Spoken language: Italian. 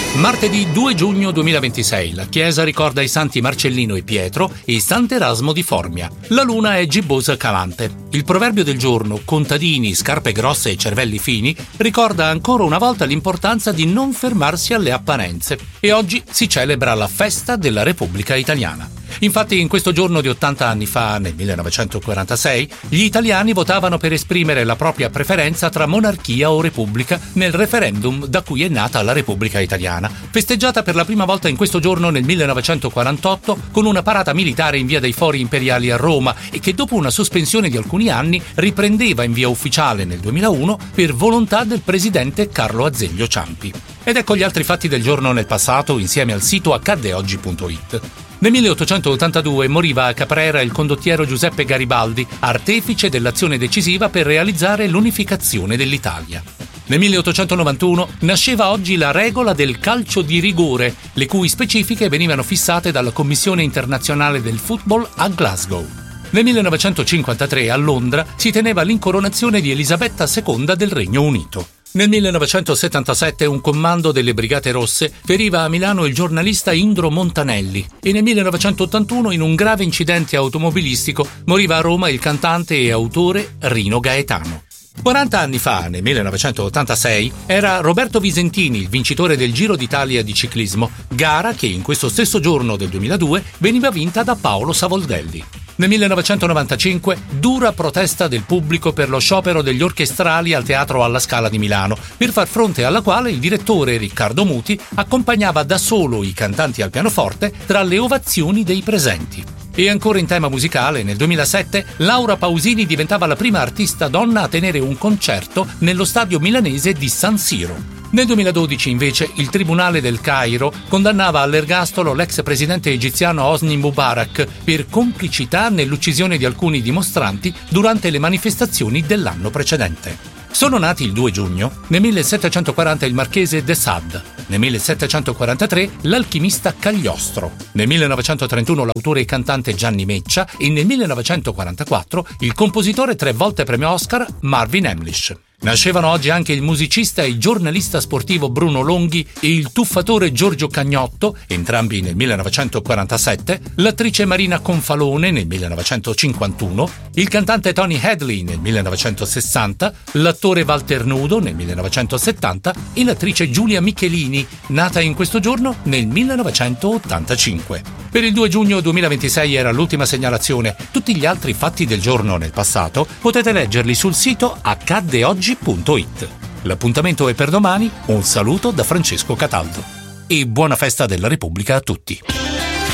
Martedì 2 giugno 2026 la Chiesa ricorda i santi Marcellino e Pietro e Sant'Erasmo di Formia. La luna è gibbosa calante. Il proverbio del giorno, contadini, scarpe grosse e cervelli fini, ricorda ancora una volta l'importanza di non fermarsi alle apparenze. E oggi si celebra la festa della Repubblica Italiana. Infatti in questo giorno di 80 anni fa, nel 1946, gli italiani votavano per esprimere la propria preferenza tra monarchia o repubblica nel referendum da cui è nata la Repubblica Italiana, festeggiata per la prima volta in questo giorno nel 1948 con una parata militare in via dei Fori Imperiali a Roma e che dopo una sospensione di alcuni anni riprendeva in via ufficiale nel 2001 per volontà del presidente Carlo Azeglio Ciampi. Ed ecco gli altri fatti del giorno nel passato insieme al sito accaddeoggi.it. Nel 1882 moriva a Caprera il condottiero Giuseppe Garibaldi, artefice dell'azione decisiva per realizzare l'unificazione dell'Italia. Nel 1891 nasceva oggi la regola del calcio di rigore, le cui specifiche venivano fissate dalla Commissione internazionale del football a Glasgow. Nel 1953 a Londra si teneva l'incoronazione di Elisabetta II del Regno Unito. Nel 1977 un comando delle Brigate Rosse feriva a Milano il giornalista Indro Montanelli e nel 1981 in un grave incidente automobilistico moriva a Roma il cantante e autore Rino Gaetano. 40 anni fa, nel 1986, era Roberto Visentini il vincitore del Giro d'Italia di ciclismo, gara che in questo stesso giorno del 2002 veniva vinta da Paolo Savoldelli. Nel 1995, dura protesta del pubblico per lo sciopero degli orchestrali al Teatro alla Scala di Milano, per far fronte alla quale il direttore Riccardo Muti accompagnava da solo i cantanti al pianoforte tra le ovazioni dei presenti. E ancora in tema musicale, nel 2007, Laura Pausini diventava la prima artista donna a tenere un concerto nello stadio milanese di San Siro. Nel 2012, invece, il Tribunale del Cairo condannava all'ergastolo l'ex presidente egiziano Hosni Mubarak per complicità nell'uccisione di alcuni dimostranti durante le manifestazioni dell'anno precedente. Sono nati il 2 giugno, nel 1740 il marchese de Sade, nel 1743 l'alchimista Cagliostro, nel 1931 l'autore e cantante Gianni Meccia e nel 1944 il compositore 3 volte premio Oscar Marvin Hamlisch. Nascevano oggi anche il musicista e giornalista sportivo Bruno Longhi e il tuffatore Giorgio Cagnotto, entrambi nel 1947, l'attrice Marina Confalone nel 1951, il cantante Tony Hadley nel 1960, l'attore Walter Nudo nel 1970 e l'attrice Giulia Michelini, nata in questo giorno nel 1985. Per il 2 giugno 2026 era l'ultima segnalazione. Tutti gli altri fatti del giorno nel passato potete leggerli sul sito accaddeoggi.it. L'appuntamento è per domani. Un saluto da Francesco Cataldo. E buona festa della Repubblica a tutti.